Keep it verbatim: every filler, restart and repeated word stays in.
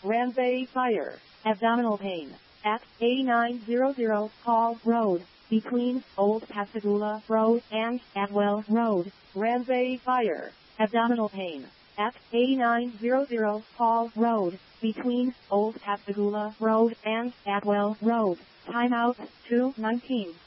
Ranbay Fire, abdominal pain, at eighty-nine hundred Hall Road, between Old Pascagoula Road and Atwell Road. Ranbay Fire, abdominal pain, at eighty-nine hundred Hall Road, between Old Pascagoula Road and Atwell Road. Timeout two nineteen.